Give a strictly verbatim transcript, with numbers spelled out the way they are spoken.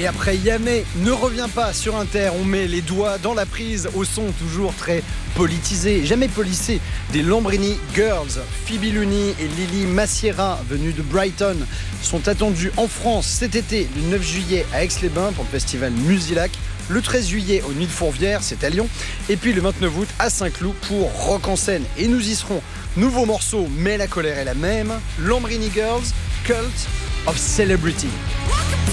Et après Yamé ne revient pas sur Inter, on met les doigts dans la prise au son toujours très politisé, jamais polissé, des Lambrini Girls. Phoebe Looney et Lily Massiera, venues de Brighton, sont attendues en France cet été, le neuf juillet à Aix-les-Bains pour le festival Musilac, le treize juillet aux Nuits de Fourvière, c'est à Lyon, et puis le vingt-neuf août à Saint-Cloud pour Rock en scène. Et nous y serons. Nouveau morceau, mais la colère est la même. Lambrini Girls, Cult of Celebrity.